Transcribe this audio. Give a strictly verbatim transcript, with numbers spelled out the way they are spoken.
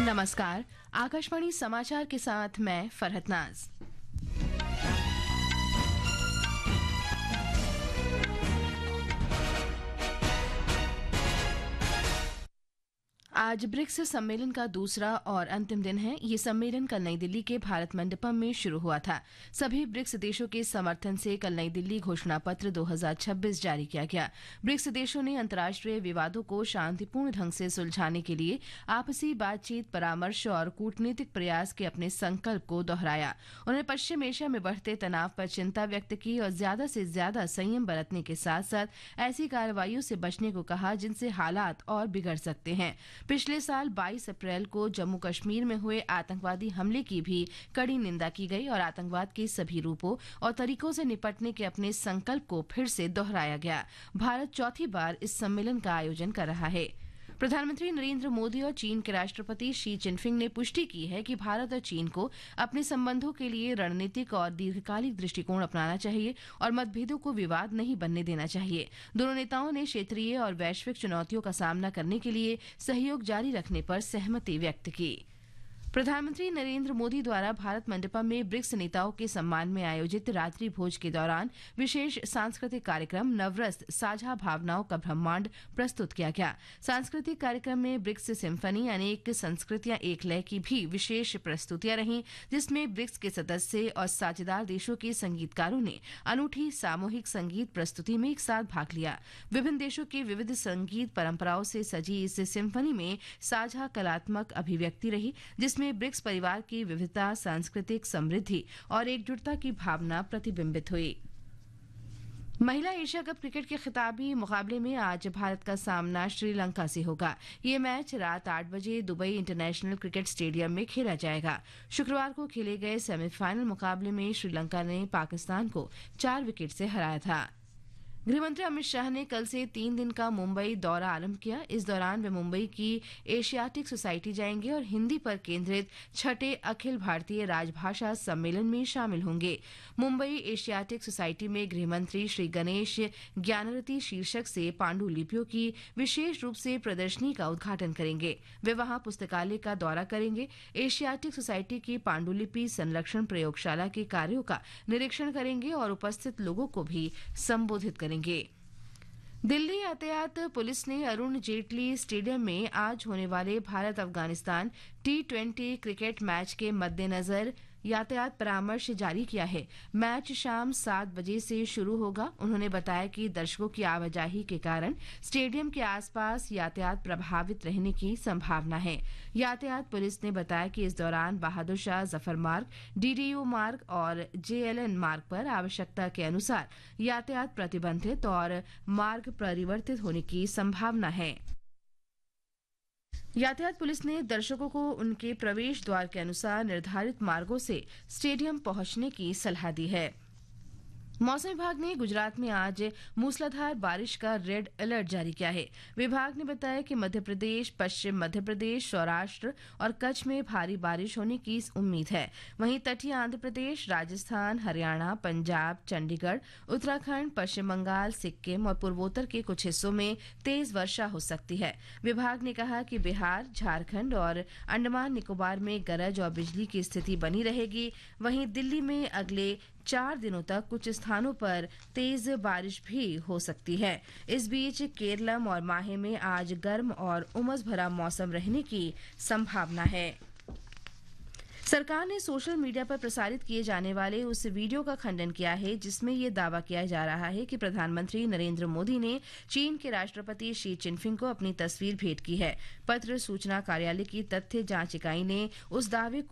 नमस्कार। आकाशवाणी समाचार के साथ मैं फरहत नाज। आज ब्रिक्स सम्मेलन का दूसरा और अंतिम दिन है। ये सम्मेलन कल नई दिल्ली के भारत मंडपम में शुरू हुआ था। सभी ब्रिक्स देशों के समर्थन से कल नई दिल्ली घोषणा पत्र दो हज़ार छब्बीस जारी किया गया। ब्रिक्स देशों ने अंतर्राष्ट्रीय विवादों को शांतिपूर्ण ढंग से सुलझाने के लिए आपसी बातचीत, परामर्श और कूटनीतिक प्रयास के अपने संकल्प को दोहराया। उन्होंने पश्चिम एशिया में बढ़ते तनाव पर चिंता व्यक्त की और ज्यादा से ज्यादा संयम बरतने के साथ साथ ऐसी कार्रवाइयों से बचने को कहा जिनसे हालात और बिगड़ सकते हैं। पिछले साल बाईस अप्रैल को जम्मू कश्मीर में हुए आतंकवादी हमले की भी कड़ी निंदा की गई और आतंकवाद के सभी रूपों और तरीकों से निपटने के अपने संकल्प को फिर से दोहराया गया। भारत चौथी बार इस सम्मेलन का आयोजन कर रहा है। प्रधानमंत्री नरेंद्र मोदी और चीन के राष्ट्रपति शी जिनपिंग ने पुष्टि की है कि भारत और चीन को अपने संबंधों के लिए रणनीतिक और दीर्घकालिक दृष्टिकोण अपनाना चाहिए और मतभेदों को विवाद नहीं बनने देना चाहिए। दोनों नेताओं ने क्षेत्रीय और वैश्विक चुनौतियों का सामना करने के लिए सहयोग जारी रखने पर सहमति व्यक्त की। प्रधानमंत्री नरेंद्र मोदी द्वारा भारत मंडपम में ब्रिक्स नेताओं के सम्मान में आयोजित रात्रि भोज के दौरान विशेष सांस्कृतिक कार्यक्रम नवरस साझा भावनाओं का ब्रह्मांड प्रस्तुत किया गया। सांस्कृतिक कार्यक्रम में ब्रिक्स सिम्फनी अनेक संस्कृतियां एक लय की भी विशेष प्रस्तुतियां रहीं, जिसमें ब्रिक्स के सदस्य और साझेदार देशों के संगीतकारों ने अनूठी सामूहिक संगीत प्रस्तुति में एक साथ भाग लिया। विभिन्न देशों की विविध संगीत परंपराओं से सजी इस सिम्फनी में साझा कलात्मक अभिव्यक्ति रही, जिसमें ब्रिक्स परिवार की विविधता, सांस्कृतिक समृद्धि और एकजुटता की भावना प्रतिबिंबित हुई। महिला एशिया कप क्रिकेट के खिताबी मुकाबले में आज भारत का सामना श्रीलंका से होगा। ये मैच रात आठ बजे दुबई इंटरनेशनल क्रिकेट स्टेडियम में खेला जाएगा। शुक्रवार को खेले गए सेमीफाइनल मुकाबले में श्रीलंका ने पाकिस्तान को चार विकेट से हराया था। गृहमंत्री अमित शाह ने कल से तीन दिन का मुंबई दौरा आरंभ किया। इस दौरान वे मुंबई की एशियाटिक सोसाइटी जाएंगे और हिंदी पर केंद्रित छठे अखिल भारतीय राजभाषा सम्मेलन में शामिल होंगे। मुंबई एशियाटिक सोसाइटी में गृहमंत्री श्री गणेश ज्ञानरती शीर्षक से पांडुलिपियों की विशेष रूप से प्रदर्शनी का उद्घाटन करेंगे। वे वहां पुस्तकालय का दौरा करेंगे, एशियाटिक सोसाइटी की पांडुलिपि संरक्षण प्रयोगशाला के कार्यों का निरीक्षण करेंगे और उपस्थित लोगों को भी संबोधित करेंगे। दिल्ली यातायात पुलिस ने अरुण जेटली स्टेडियम में आज होने वाले Bharat Afghanistan T twenty cricket match के मद्देनजर यातायात परामर्श जारी किया है। मैच शाम सात बजे से शुरू होगा। उन्होंने बताया कि दर्शकों की आवाजाही के कारण स्टेडियम के आसपास यातायात प्रभावित रहने की संभावना है। यातायात पुलिस ने बताया कि इस दौरान बहादुर शाह जफर मार्ग, डीडीयू मार्ग और जेएलएन मार्ग पर आवश्यकता के अनुसार यातायात प्रतिबंधित और मार्ग परिवर्तित होने की संभावना है। यातायात पुलिस ने दर्शकों को उनके प्रवेश द्वार के अनुसार निर्धारित मार्गों से स्टेडियम पहुंचने की सलाह दी है। मौसम विभाग ने गुजरात में आज मूसलाधार बारिश का रेड अलर्ट जारी किया है। विभाग ने बताया कि मध्य प्रदेश, पश्चिम मध्य प्रदेश, सौराष्ट्र और कच्छ में भारी बारिश होने की उम्मीद है। वहीं तटीय आंध्र प्रदेश, राजस्थान, हरियाणा, पंजाब, चंडीगढ़, उत्तराखंड, पश्चिम बंगाल, सिक्किम और पूर्वोत्तर के कुछ हिस्सों में तेज वर्षा हो सकती है। विभाग ने कहा कि बिहार, झारखंड और अंडमान निकोबार में गरज और बिजली की स्थिति बनी रहेगी। वहीं दिल्ली में अगले चार दिनों तक कुछ स्थानों पर तेज बारिश भी हो सकती है। इस बीच केरलम और माहे में आज गर्म और उमस भरा मौसम रहने की संभावना है। सरकार ने सोशल मीडिया पर प्रसारित किए जाने वाले उस वीडियो का खंडन किया है जिसमें यह दावा किया जा रहा है कि प्रधानमंत्री नरेंद्र मोदी ने चीन के राष्ट्रपति शी जिनपिंग को अपनी तस्वीर भेंट की है। पत्र सूचना कार्यालय की तथ्य जांच इकाई ने उस दावे को